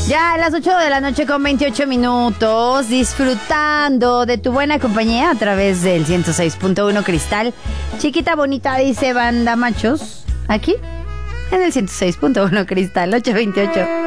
Ya a las 8 de la noche con 28 minutos, disfrutando de tu buena compañía a través del 106.1 Cristal. Chiquita bonita, dice Banda Machos, aquí en el 106.1 Cristal, 828.